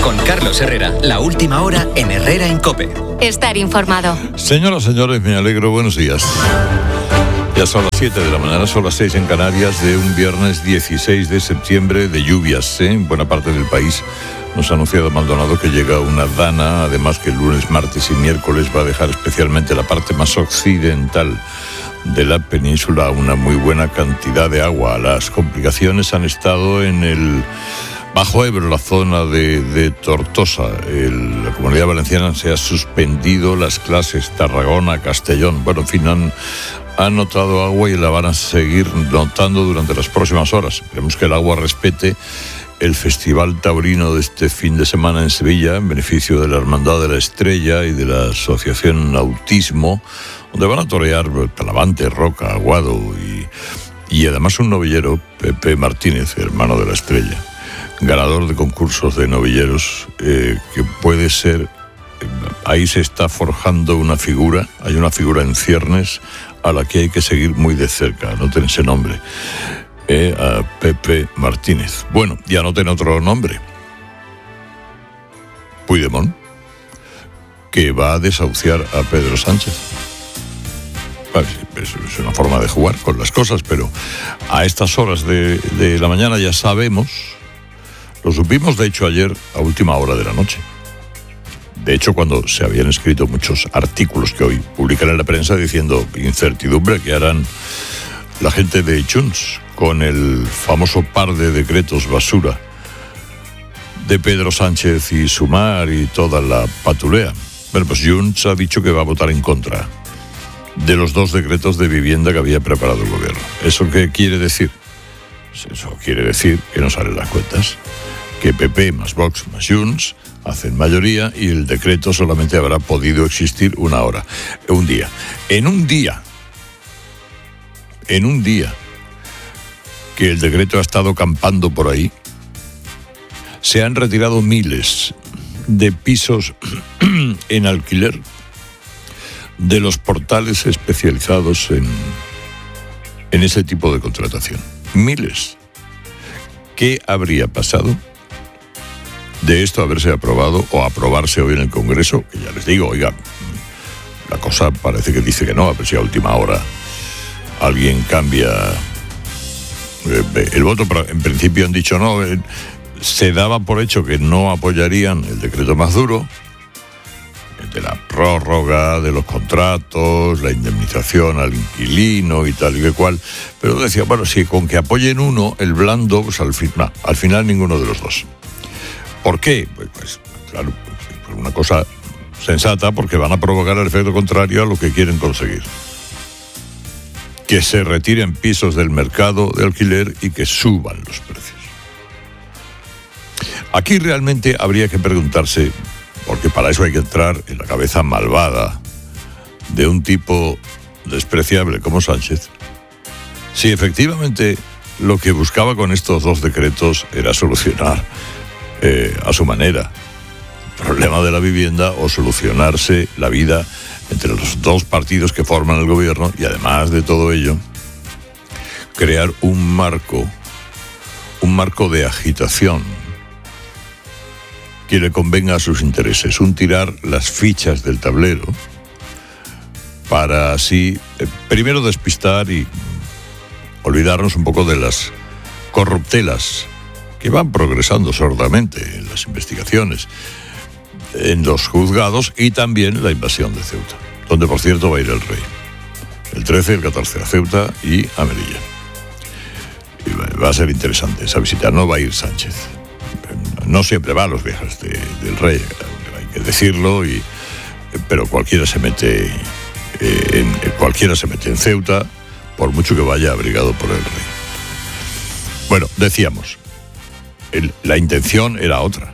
Con Carlos Herrera, la última hora en Herrera en COPE. Estar informado. Señoras, señores, me alegro, buenos días. Ya son las 7 de la mañana, son las 6 en Canarias, de un viernes 16 de septiembre, de lluvias en buena parte del país. Nos ha anunciado Maldonado que llega una dana, además que el lunes, martes y miércoles va a dejar especialmente la parte más occidental de la península una muy buena cantidad de agua. Las complicaciones han estado en el Bajo Ebro, la zona de Tortosa. La Comunidad Valenciana se ha suspendido las clases, Tarragona, Castellón. Bueno, en fin, han notado agua y la van a seguir notando durante las próximas horas. Esperemos que el agua respete el Festival Taurino de este fin de semana en Sevilla, en beneficio de la Hermandad de la Estrella y de la Asociación Autismo, donde van a torear Talavante, Roca, Aguado y además un novillero, Pepe Martínez, hermano de la Estrella, ganador de concursos de novilleros, que puede ser, ahí se está forjando una figura, hay una figura en ciernes a la que hay que seguir muy de cerca, anoten ese nombre, a Pepe Martínez. Bueno, y anoten otro nombre, Puigdemont, que va a desahuciar a Pedro Sánchez. Es una forma de jugar con las cosas, pero a estas horas de la mañana ya sabemos. Lo supimos, de hecho, ayer a última hora de la noche. De hecho, cuando se habían escrito muchos artículos que hoy publican en la prensa diciendo incertidumbre que harán la gente de Junts con el famoso par de decretos basura de Pedro Sánchez y Sumar y toda la patulea. Bueno, pues Junts ha dicho que va a votar en contra de los 2 decretos de vivienda que había preparado el gobierno. ¿Eso qué quiere decir? Eso quiere decir que no salen las cuentas, que PP más Vox más Junts hacen mayoría y el decreto solamente habrá podido existir un día. En un día que el decreto ha estado campando por ahí, se han retirado miles de pisos en alquiler de los portales especializados en ese tipo de contratación. Miles. ¿Qué habría pasado de esto haberse aprobado o aprobarse hoy en el Congreso? Que ya les digo, oiga, la cosa parece que dice que no, a ver si a última hora alguien cambia el voto, pero en principio han dicho no. Se daba por hecho que no apoyarían el decreto más duro, de la prórroga de los contratos, la indemnización al inquilino y tal y que cual, pero decía, bueno, si con que apoyen uno, el blando, pues al final ninguno de los dos. ¿Por qué? Pues claro, por una cosa sensata, porque van a provocar el efecto contrario a lo que quieren conseguir. Que se retiren pisos del mercado de alquiler y que suban los precios. Aquí realmente habría que preguntarse, porque para eso hay que entrar en la cabeza malvada de un tipo despreciable como Sánchez, si efectivamente lo que buscaba con estos 2 decretos era solucionar a su manera el problema de la vivienda o solucionarse la vida entre los 2 partidos que forman el gobierno y, además de todo ello, crear un marco de agitación que le convenga a sus intereses, tirar las fichas del tablero para así, primero despistar y olvidarnos un poco de las corruptelas que van progresando sordamente en las investigaciones, en los juzgados y también la invasión de Ceuta, donde por cierto va a ir el rey, el 13 y el 14 a Ceuta y a Melilla. Y va a ser interesante esa visita, no va a ir Sánchez. No siempre va a los viajes del rey, hay que decirlo, pero cualquiera se mete en Ceuta, por mucho que vaya abrigado por el rey. Bueno, decíamos, la intención era otra.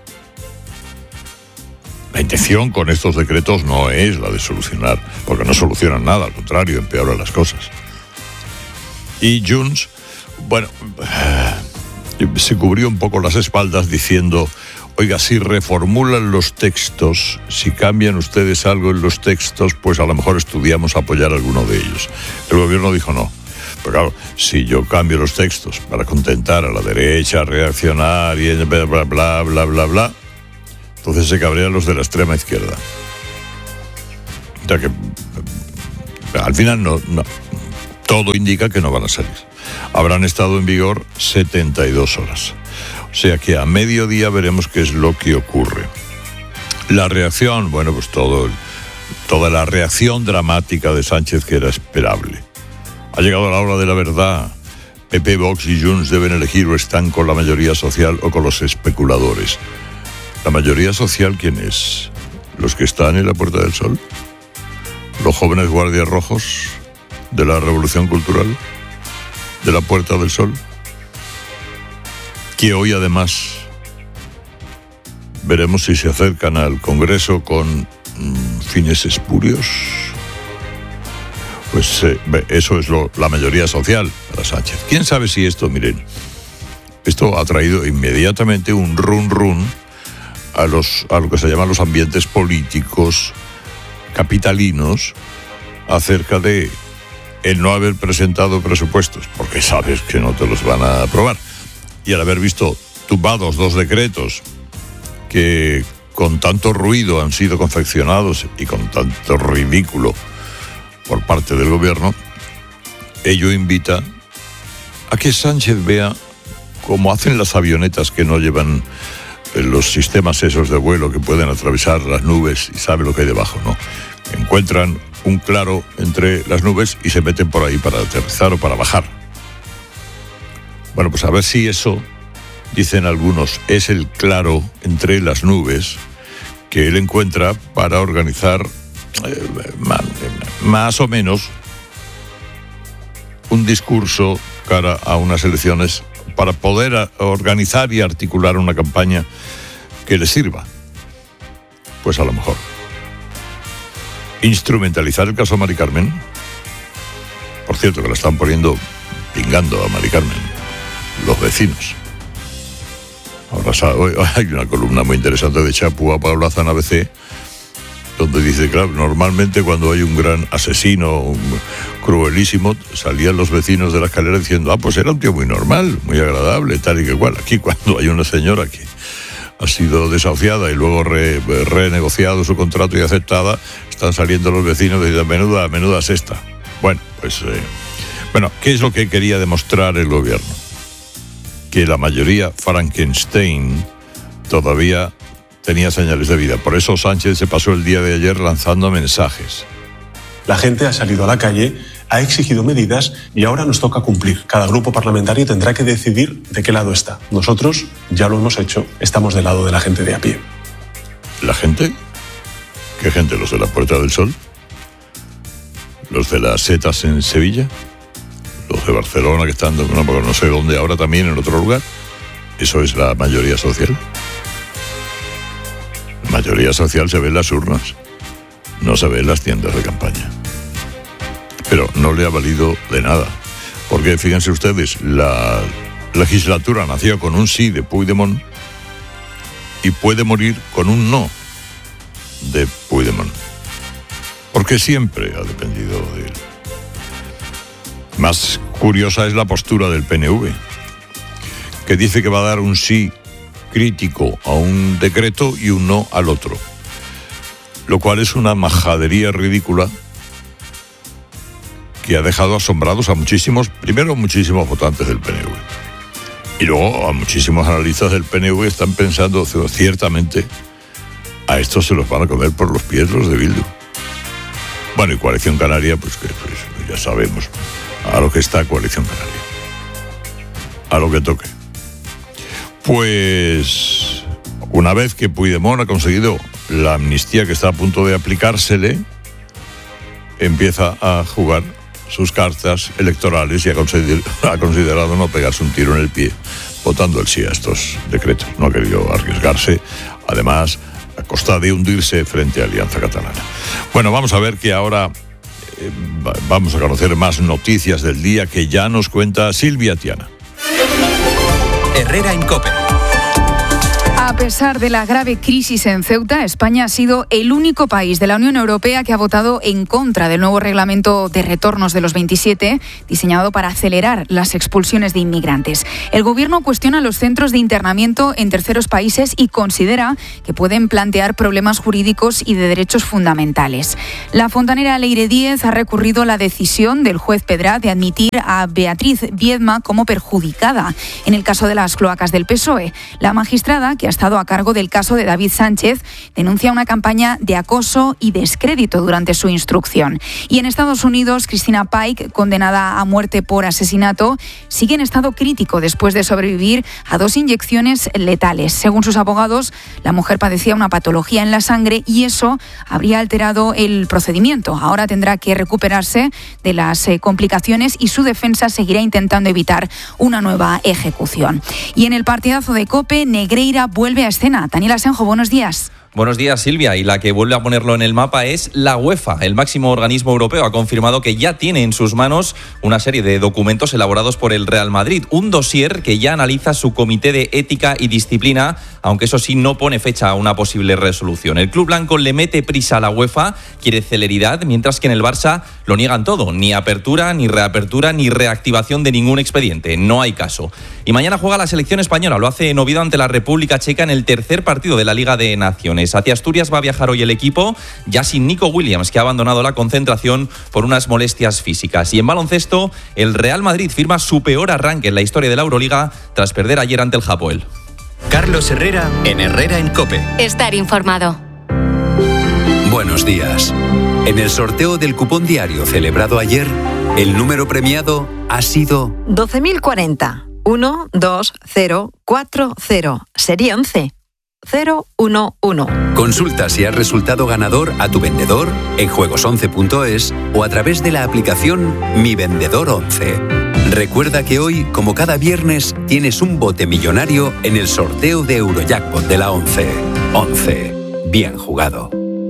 La intención con estos decretos no es la de solucionar, porque no solucionan nada, al contrario, empeoran las cosas. Y Junts, bueno, se cubrió un poco las espaldas diciendo, oiga, si reformulan los textos, si cambian ustedes algo en los textos, pues a lo mejor estudiamos apoyar alguno de ellos. El gobierno dijo no. Pero claro, si yo cambio los textos para contentar a la derecha reaccionaria, bla, bla, bla, bla, bla, bla, Entonces se cabrean los de la extrema izquierda. O sea que al final no, todo indica que no van a salir. Habrán estado en vigor 72 horas. O sea que a mediodía veremos qué es lo que ocurre. La reacción, bueno, pues toda la reacción dramática de Sánchez, que era esperable. Ha llegado la hora de la verdad. PP, Vox y Junts deben elegir o están con la mayoría social o con los especuladores. ¿La mayoría social quién es? ¿Los que están en la Puerta del Sol? ¿Los jóvenes guardias rojos de la Revolución Cultural? ¿De la Puerta del Sol? Que hoy además veremos si se acercan al Congreso con fines espurios. Pues eso es la mayoría social para Sánchez. ¿Quién sabe si esto, miren, esto ha traído inmediatamente un run a lo que se llaman los ambientes políticos capitalinos acerca de el no haber presentado presupuestos, porque sabes que no te los van a aprobar, y al haber visto tumbados 2 decretos que con tanto ruido han sido confeccionados y con tanto ridículo por parte del gobierno, ello invita a que Sánchez vea cómo hacen las avionetas que no llevan los sistemas esos de vuelo que pueden atravesar las nubes y sabe lo que hay debajo, ¿no? Encuentran un claro entre las nubes y se meten por ahí para aterrizar o para bajar. Bueno, pues a ver si eso, dicen algunos, es el claro entre las nubes que él encuentra para organizar más o menos un discurso cara a unas elecciones para poder organizar y articular una campaña que le sirva. Pues a lo mejor instrumentalizar el caso Mari Carmen. Por cierto, que la están poniendo pingando a Mari Carmen los vecinos. Ahora hoy hay una columna muy interesante de Chapu a Paulaza en ABC, donde dice, claro, normalmente cuando hay un gran asesino cruelísimo, salían los vecinos de la escalera diciendo, pues era un tío muy normal, muy agradable, tal y que cual. Aquí cuando hay una señora que ha sido desahuciada y luego renegociado su contrato y aceptada, están saliendo los vecinos y dicen, menuda sexta. Bueno, pues, ¿qué es lo que quería demostrar el gobierno? Que la mayoría Frankenstein todavía tenía señales de vida. Por eso Sánchez se pasó el día de ayer lanzando mensajes. La gente ha salido a la calle, ha exigido medidas y ahora nos toca cumplir. Cada grupo parlamentario tendrá que decidir de qué lado está. Nosotros ya lo hemos hecho, estamos del lado de la gente de a pie. ¿La gente? ¿Qué gente? ¿Los de la Puerta del Sol? ¿Los de las setas en Sevilla? ¿Los de Barcelona que están, no sé dónde ahora también, en otro lugar? ¿Eso es la mayoría social? Mayoría social se ve en las urnas, no se ve en las tiendas de campaña. Pero no le ha valido de nada, porque fíjense ustedes, la legislatura nació con un sí de Puigdemont y puede morir con un no de Puigdemont, porque siempre ha dependido de él. Más curiosa es la postura del PNV, que dice que va a dar un sí crítico a un decreto y un no al otro, lo cual es una majadería ridícula que ha dejado asombrados a muchísimos votantes del PNV, y luego a muchísimos analistas del PNV están pensando, ciertamente a estos se los van a comer por los pies los de Bildu. Bueno, y Coalición Canaria, pues ya sabemos a lo que está Coalición Canaria, a lo que toque. Pues una vez que Puigdemont ha conseguido la amnistía que está a punto de aplicársele, empieza a jugar sus cartas electorales y ha considerado no pegarse un tiro en el pie votando el sí a estos decretos. No ha querido arriesgarse, además a costa de hundirse frente a Alianza Catalana. Bueno, vamos a ver que ahora vamos a conocer más noticias del día que ya nos cuenta Silvia Tiana. Herrera en COPE. A pesar de la grave crisis en Ceuta, España ha sido el único país de la Unión Europea que ha votado en contra del nuevo reglamento de retornos de los 27, diseñado para acelerar las expulsiones de inmigrantes. El Gobierno cuestiona los centros de internamiento en terceros países y considera que pueden plantear problemas jurídicos y de derechos fundamentales. La fontanera Leire Díez ha recurrido la decisión del juez Pedrat de admitir a Beatriz Viedma como perjudicada en el caso de las cloacas del PSOE. La magistrada, que ha estado a cargo del caso de David Sánchez, denuncia una campaña de acoso y descrédito durante su instrucción. Y en Estados Unidos, Christina Pike, condenada a muerte por asesinato, sigue en estado crítico después de sobrevivir a 2 inyecciones letales. Según sus abogados, la mujer padecía una patología en la sangre y eso habría alterado el procedimiento. Ahora tendrá que recuperarse de las complicaciones y su defensa seguirá intentando evitar una nueva ejecución. Y en el partidazo de COPE, Negreira vuelve a escena. Daniel Asenjo, buenos días. Buenos días, Silvia. Y la que vuelve a ponerlo en el mapa es la UEFA. El máximo organismo europeo ha confirmado que ya tiene en sus manos una serie de documentos elaborados por el Real Madrid. Un dossier que ya analiza su comité de ética y disciplina, aunque eso sí no pone fecha a una posible resolución. El club blanco le mete prisa a la UEFA, quiere celeridad, mientras que en el Barça lo niegan todo. Ni apertura, ni reapertura, ni reactivación de ningún expediente. No hay caso. Y mañana juega la selección española. Lo hace en Oviedo ante la República Checa en el tercer partido de la Liga de Naciones. Hacia Asturias va a viajar hoy el equipo, ya sin Nico Williams, que ha abandonado la concentración por unas molestias físicas. Y en baloncesto, el Real Madrid firma su peor arranque en la historia de la Euroliga tras perder ayer ante el Hapoel. Carlos Herrera en Herrera en COPE. Estar informado. Buenos días. En el sorteo del cupón diario celebrado ayer, el número premiado ha sido 12.040. 12040. Serie 11. 011. Consulta si has resultado ganador a tu vendedor en juegos11.es o a través de la aplicación Mi Vendedor 11. Recuerda que hoy, como cada viernes, tienes un bote millonario en el sorteo de Eurojackpot de la 11. 11. Bien jugado.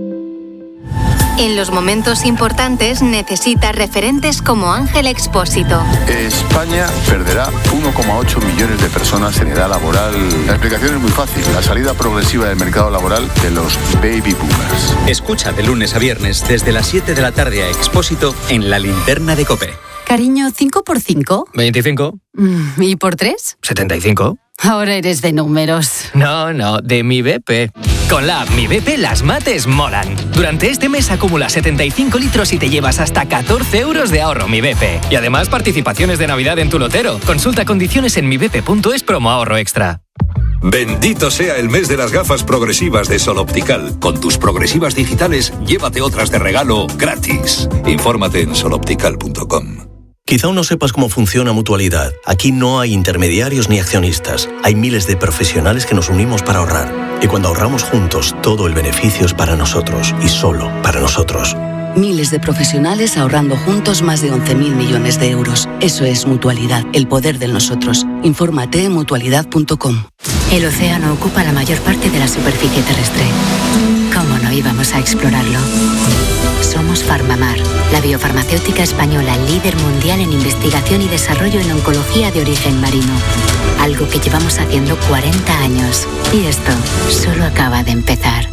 En los momentos importantes necesita referentes como Ángel Expósito. España perderá 1,8 millones de personas en edad laboral. La explicación es muy fácil, la salida progresiva del mercado laboral de los baby boomers. Escucha de lunes a viernes desde las 7 de la tarde a Expósito en La Linterna de COPE. Cariño, ¿5 por 5? 25. ¿Y por 3? 75. Ahora eres de números. No, de Mi BP. Con la app Mi BP las mates molan. Durante este mes acumula 75 litros y te llevas hasta 14 euros de ahorro Mi BP. Y además participaciones de Navidad en tu lotero. Consulta condiciones en mibp.es promo ahorro extra. Bendito sea el mes de las gafas progresivas de Sol Optical. Con tus progresivas digitales, llévate otras de regalo gratis. Infórmate en soloptical.com. Quizá aún no sepas cómo funciona Mutualidad. Aquí no hay intermediarios ni accionistas. Hay miles de profesionales que nos unimos para ahorrar. Y cuando ahorramos juntos, todo el beneficio es para nosotros y solo para nosotros. Miles de profesionales ahorrando juntos más de 11.000 millones de euros. Eso es Mutualidad, el poder del nosotros. Infórmate en mutualidad.com. El océano ocupa la mayor parte de la superficie terrestre. ¿Cómo no íbamos a explorarlo? Somos Farmamar, la biofarmacéutica española líder mundial en investigación y desarrollo en oncología de origen marino. Algo que llevamos haciendo 40 años. Y esto solo acaba de empezar.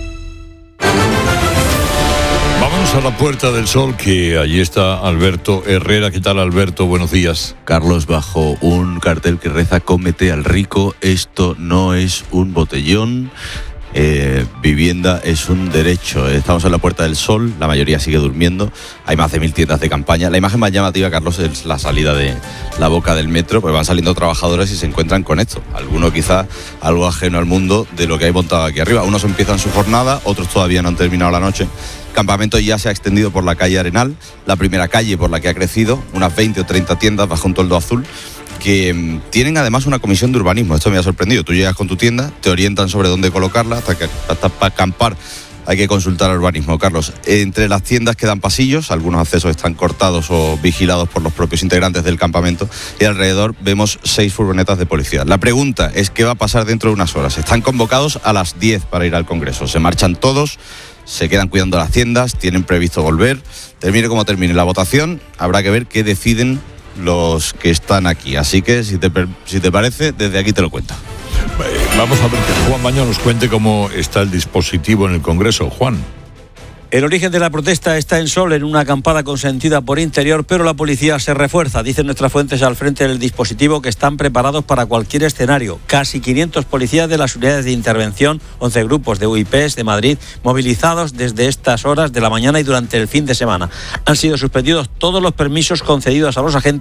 Vamos a la Puerta del Sol, que allí está Alberto Herrera. ¿Qué tal, Alberto? Buenos días. Carlos, bajo un cartel que reza "Cómete al rico, esto no es un botellón". Vivienda es un derecho. Estamos en la Puerta del Sol, la mayoría sigue durmiendo. Hay más de 1000 tiendas de campaña. La imagen más llamativa, Carlos, es la salida de la boca del metro, pues van saliendo trabajadores y se encuentran con esto. Algunos quizás algo ajeno al mundo de lo que hay montado aquí arriba. Unos empiezan su jornada, otros todavía no han terminado la noche. El campamento ya se ha extendido por la calle Arenal, la primera calle por la que ha crecido, unas 20 o 30 tiendas bajo un toldo azul, que tienen además una comisión de urbanismo. Esto me ha sorprendido. Tú llegas con tu tienda, te orientan sobre dónde colocarla, hasta para acampar hay que consultar al urbanismo. Carlos, entre las tiendas quedan pasillos, algunos accesos están cortados o vigilados por los propios integrantes del campamento, y alrededor vemos 6 furgonetas de policía. La pregunta es qué va a pasar dentro de unas horas. Están convocados a las 10 para ir al Congreso. Se marchan todos, se quedan cuidando las tiendas, tienen previsto volver. Termine como termine la votación, habrá que ver qué deciden los que están aquí. Así que, si te parece, desde aquí te lo cuento. Vamos a ver que Juan Baño nos cuente cómo está el dispositivo en el Congreso. Juan. El origen de la protesta está en Sol, en una acampada consentida por Interior, pero la policía se refuerza. Dicen nuestras fuentes al frente del dispositivo que están preparados para cualquier escenario. Casi 500 policías de las unidades de intervención, 11 grupos de UIPs de Madrid, movilizados desde estas horas de la mañana y durante el fin de semana. Han sido suspendidos todos los permisos concedidos a los agentes